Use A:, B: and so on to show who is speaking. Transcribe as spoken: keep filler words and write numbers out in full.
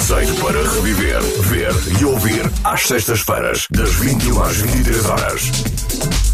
A: conceito para reviver, ver e ouvir às sextas-feiras, das vinte e uma às vinte e três horas.